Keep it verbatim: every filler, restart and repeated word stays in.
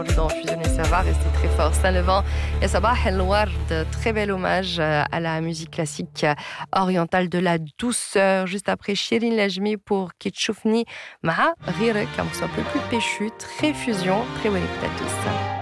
dans Fusionner ça va rester très fort. Saint-Levant et Sabah El Ward, très bel hommage à la musique classique orientale de la douceur. Juste après Shirin Lajmi pour Kitchoufni Maha Rirek, un morceau un peu plus péchu, très fusion, très bonne écoute à tous.